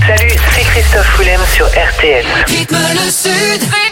Salut, c'est Christophe Willem sur RTL. Rythme le Sud.